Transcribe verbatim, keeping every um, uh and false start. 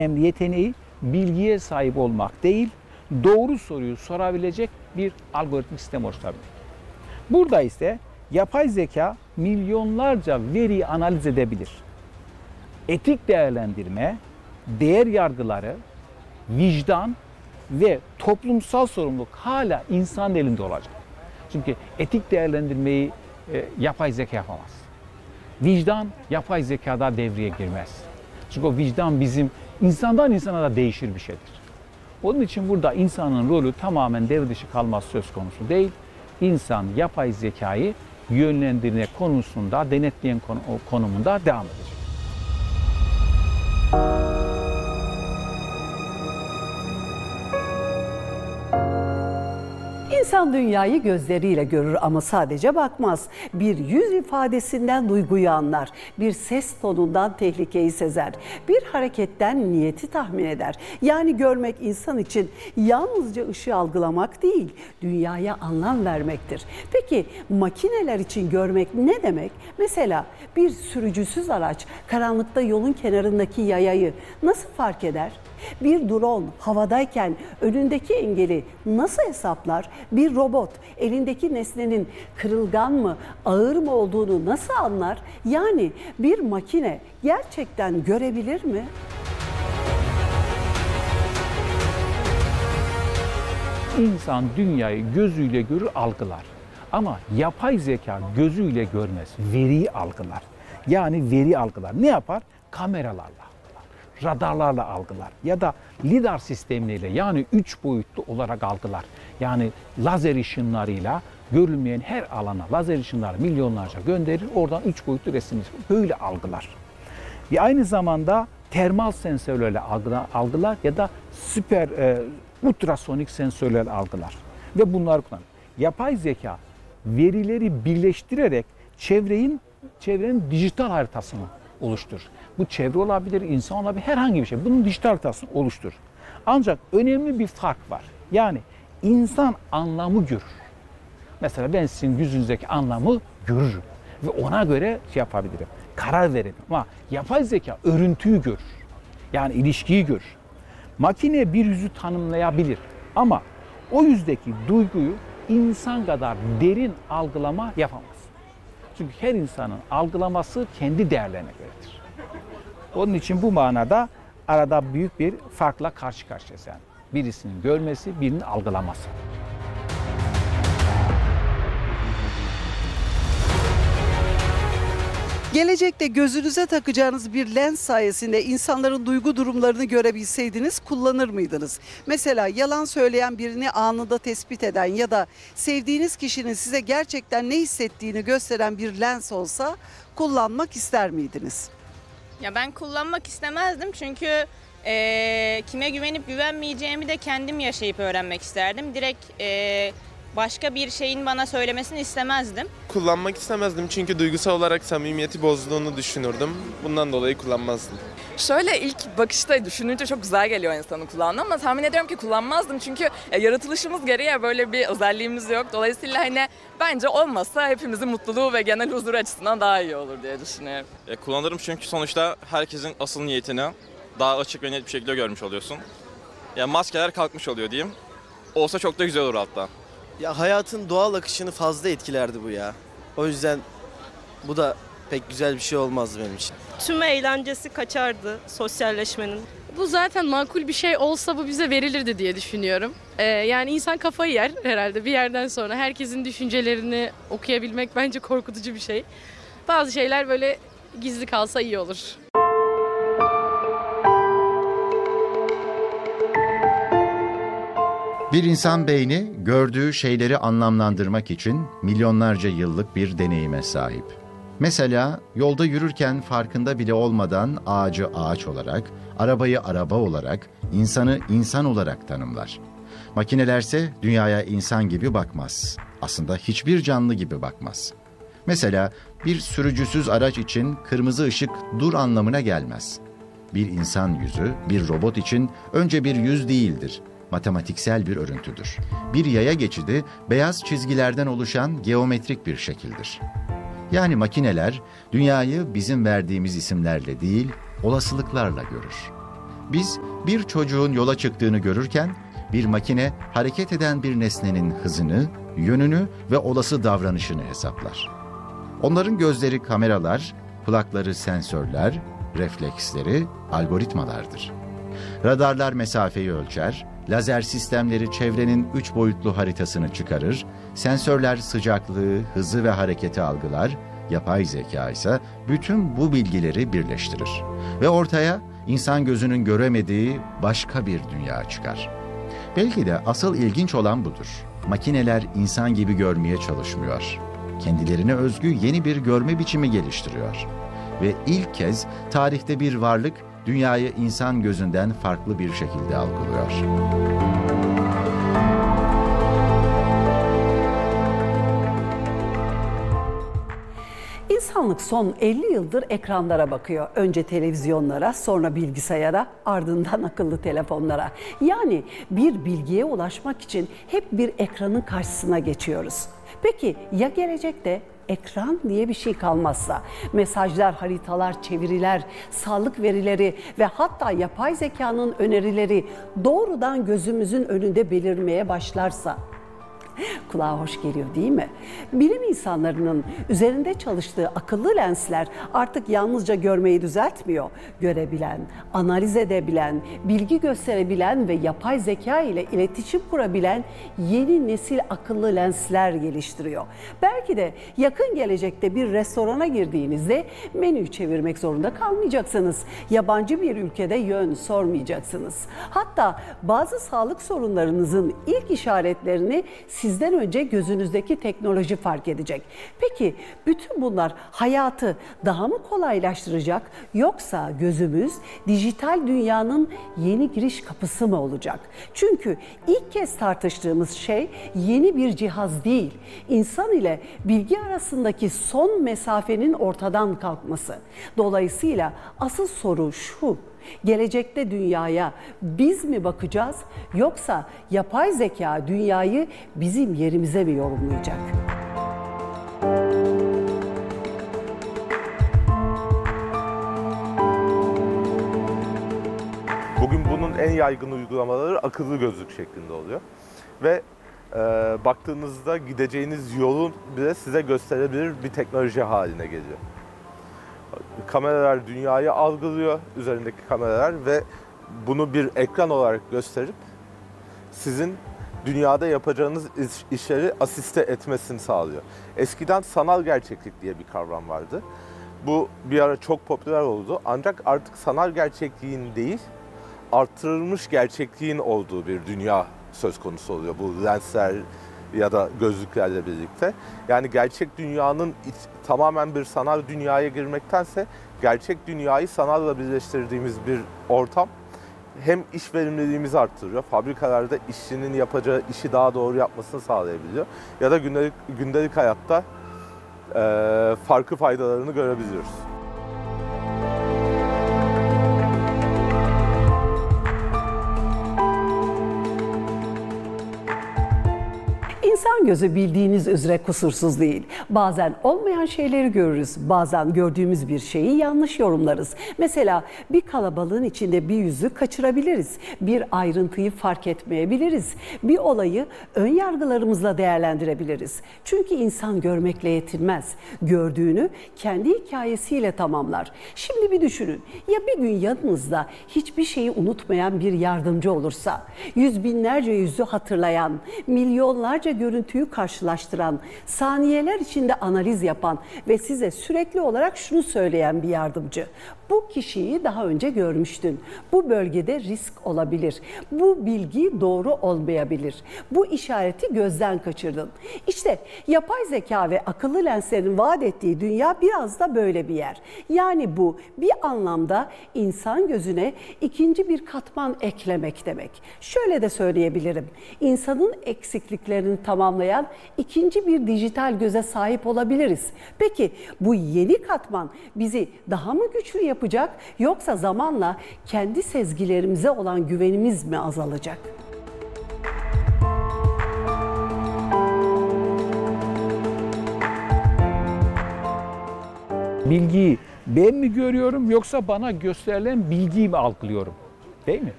önemli yeteneği bilgiye sahip olmak değil, doğru soruyu sorabilecek bir algoritmik sistem oluşturabilmek. Burada ise yapay zeka milyonlarca veriyi analiz edebilir. Etik değerlendirme, değer yargıları, vicdan ve toplumsal sorumluluk hala insan elinde olacak. Çünkü etik değerlendirmeyi e, yapay zeka yapamaz. Vicdan yapay zekada devreye girmez. Çünkü o vicdan bizim insandan insana da değişir bir şeydir. Onun için burada insanın rolü tamamen devre dışı kalması söz konusu değil. İnsan yapay zekayı yönlendirme konusunda, denetleyen konumunda devam edecek. İnsan dünyayı gözleriyle görür ama sadece bakmaz. Bir yüz ifadesinden duyguyu anlar, bir ses tonundan tehlikeyi sezer, bir hareketten niyeti tahmin eder. Yani görmek insan için yalnızca ışığı algılamak değil, dünyaya anlam vermektir. Peki makineler için görmek ne demek? Mesela bir sürücüsüz araç karanlıkta yolun kenarındaki yayayı nasıl fark eder? Bir drone havadayken önündeki engeli nasıl hesaplar? Bir robot elindeki nesnenin kırılgan mı, ağır mı olduğunu nasıl anlar? Yani bir makine gerçekten görebilir mi? İnsan dünyayı gözüyle görür, algılar. Ama yapay zeka gözüyle görmez, veriyi algılar. Yani veri algılar. Ne yapar? Kameralarla, radarlarla algılar ya da lidar sistemleriyle, yani üç boyutlu olarak algılar. Yani lazer ışınlarıyla görülmeyen her alana lazer ışınları milyonlarca gönderir, oradan üç boyutlu resim böyle algılar. Ve aynı zamanda termal sensörlerle algılar ya da süper e, ultrasonik sensörlerle algılar ve bunları kullanır. Yapay zeka verileri birleştirerek çevrenin çevrenin dijital haritasını oluşturur. Bu çevre olabilir, insan olabilir, herhangi bir şey. Bunun dijital haritasını oluşturur. Ancak önemli bir fark var. Yani insan anlamı görür. Mesela ben sizin yüzünüzdeki anlamı görürüm ve ona göre şey yapabilirim, karar veririm. Ama yapay zeka örüntüyü görür. Yani ilişkiyi görür. Makine bir yüzü tanımlayabilir ama o yüzdeki duyguyu insan kadar derin algılama yapamaz. Çünkü her insanın algılaması kendi değerlerine göredir. Onun için bu manada arada büyük bir farkla karşı karşıyayız yani. Birisinin görmesi, birinin algılaması. Gelecekte gözünüze takacağınız bir lens sayesinde insanların duygu durumlarını görebilseydiniz kullanır mıydınız? Mesela yalan söyleyen birini anında tespit eden ya da sevdiğiniz kişinin size gerçekten ne hissettiğini gösteren bir lens olsa kullanmak ister miydiniz? Ya ben kullanmak istemezdim çünkü e, kime güvenip güvenmeyeceğimi de kendim yaşayıp öğrenmek isterdim. Direkt e, başka bir şeyin bana söylemesini istemezdim. Kullanmak istemezdim çünkü duygusal olarak samimiyeti bozduğunu düşünürdüm. Bundan dolayı kullanmazdım. Şöyle ilk bakışta düşününce çok güzel geliyor insanın kulağına ama tahmin ediyorum ki kullanmazdım. Çünkü e, yaratılışımız gereği böyle bir özelliğimiz yok. Dolayısıyla hani bence olmasa hepimizin mutluluğu ve genel huzur açısından daha iyi olur diye düşünüyorum. E, kullanırım çünkü sonuçta herkesin asıl niyetini daha açık ve net bir şekilde görmüş oluyorsun. Yani maskeler kalkmış oluyor diyeyim. Olsa çok da güzel olur hatta. Ya hayatın doğal akışını fazla etkilerdi bu ya. O yüzden bu da pek güzel bir şey olmazdı benim için. Tüm eğlencesi kaçardı sosyalleşmenin. Bu zaten makul bir şey olsa bu bize verilirdi diye düşünüyorum. Ee, yani insan kafayı yer herhalde bir yerden sonra. Herkesin düşüncelerini okuyabilmek bence korkutucu bir şey. Bazı şeyler böyle gizli kalsa iyi olur. Bir insan beyni gördüğü şeyleri anlamlandırmak için milyonlarca yıllık bir deneyime sahip. Mesela yolda yürürken farkında bile olmadan ağacı ağaç olarak, arabayı araba olarak, insanı insan olarak tanımlar. Makinelerse dünyaya insan gibi bakmaz. Aslında hiçbir canlı gibi bakmaz. Mesela bir sürücüsüz araç için kırmızı ışık dur anlamına gelmez. Bir insan yüzü bir robot için önce bir yüz değildir. Matematiksel bir örüntüdür. Bir yaya geçidi beyaz çizgilerden oluşan geometrik bir şekildir. Yani makineler dünyayı bizim verdiğimiz isimlerle değil, olasılıklarla görür. Biz bir çocuğun yola çıktığını görürken bir makine hareket eden bir nesnenin hızını, yönünü ve olası davranışını hesaplar. Onların gözleri kameralar, kulakları sensörler, refleksleri algoritmalardır. Radarlar mesafeyi ölçer, lazer sistemleri çevrenin üç boyutlu haritasını çıkarır, sensörler sıcaklığı, hızı ve hareketi algılar, yapay zeka ise bütün bu bilgileri birleştirir. Ve ortaya insan gözünün göremediği başka bir dünya çıkar. Belki de asıl ilginç olan budur. Makineler insan gibi görmeye çalışmıyor. Kendilerine özgü yeni bir görme biçimi geliştiriyor. Ve ilk kez tarihte bir varlık dünyayı insan gözünden farklı bir şekilde algılıyor. İnsanlık son elli yıldır ekranlara bakıyor. Önce televizyonlara, sonra bilgisayara, ardından akıllı telefonlara. Yani bir bilgiye ulaşmak için hep bir ekranın karşısına geçiyoruz. Peki ya gelecekte ekran diye bir şey kalmazsa, mesajlar, haritalar, çeviriler, sağlık verileri ve hatta yapay zekanın önerileri doğrudan gözümüzün önünde belirmeye başlarsa? Kulağa hoş geliyor değil mi? Bilim insanlarının üzerinde çalıştığı akıllı lensler artık yalnızca görmeyi düzeltmiyor. Görebilen, analiz edebilen, bilgi gösterebilen ve yapay zeka ile iletişim kurabilen yeni nesil akıllı lensler geliştiriyor. Belki de yakın gelecekte bir restorana girdiğinizde menüyü çevirmek zorunda kalmayacaksınız. Yabancı bir ülkede yön sormayacaksınız. Hatta bazı sağlık sorunlarınızın ilk işaretlerini sizden önce gözünüzdeki teknoloji fark edecek. Peki bütün bunlar hayatı daha mı kolaylaştıracak, yoksa gözümüz dijital dünyanın yeni giriş kapısı mı olacak? Çünkü ilk kez tartıştığımız şey yeni bir cihaz değil, insan ile bilgi arasındaki son mesafenin ortadan kalkması. Dolayısıyla asıl soru şu: gelecekte dünyaya biz mi bakacağız, yoksa yapay zeka dünyayı bizim yerimize mi yorumlayacak? Bugün bunun en yaygın uygulamaları akıllı gözlük şeklinde oluyor. Ve e, baktığınızda gideceğiniz yolun bile size gösterebilir bir teknoloji haline geliyor. Kameralar dünyayı algılıyor, üzerindeki kameralar, ve bunu bir ekran olarak gösterip sizin dünyada yapacağınız iş, işleri asiste etmesini sağlıyor. Eskiden sanal gerçeklik diye bir kavram vardı. Bu bir ara çok popüler oldu, ancak artık sanal gerçekliğin değil, artırılmış gerçekliğin olduğu bir dünya söz konusu oluyor bu lensler ya da gözlüklerle birlikte. Yani gerçek dünyanın iç, tamamen bir sanal dünyaya girmektense gerçek dünyayı sanalla birleştirdiğimiz bir ortam hem iş verimliliğimizi arttırıyor, fabrikalarda işçinin yapacağı işi daha doğru yapmasını sağlayabiliyor ya da gündelik, gündelik hayatta e, farklı faydalarını görebiliyoruz. İnsan gözü bildiğiniz üzere kusursuz değil. Bazen olmayan şeyleri görürüz, bazen gördüğümüz bir şeyi yanlış yorumlarız. Mesela bir kalabalığın içinde bir yüzü kaçırabiliriz, bir ayrıntıyı fark etmeyebiliriz, bir olayı ön yargılarımızla değerlendirebiliriz. Çünkü insan görmekle yetinmez, gördüğünü kendi hikayesiyle tamamlar. Şimdi bir düşünün, ya bir gün yanınızda hiçbir şeyi unutmayan bir yardımcı olursa, yüz binlerce yüzü hatırlayan, milyonlarca görüntüyü karşılaştıran, saniyeler içinde analiz yapan ve size sürekli olarak şunu söyleyen bir yardımcı: bu kişiyi daha önce görmüştün. Bu bölgede risk olabilir. Bu bilgi doğru olmayabilir. Bu işareti gözden kaçırdın. İşte yapay zeka ve akıllı lenslerin vaat ettiği dünya biraz da böyle bir yer. Yani bu bir anlamda insan gözüne ikinci bir katman eklemek demek. Şöyle de söyleyebilirim: İnsanın eksikliklerini tamamlayan ikinci bir dijital göze sahip olabiliriz. Peki bu yeni katman bizi daha mı güçlü yapacak? yapacak, yoksa zamanla kendi sezgilerimize olan güvenimiz mi azalacak? Bilgiyi ben mi görüyorum, yoksa bana gösterilen bilgiyi mi algılıyorum? Değil mi?